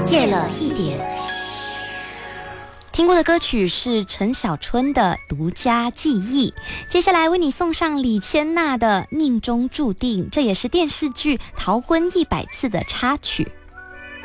夜了一点。听过的歌曲是陈小春的《独家记忆》，接下来为你送上李千娜的《命中注定》，这也是电视剧《逃婚100次》的插曲。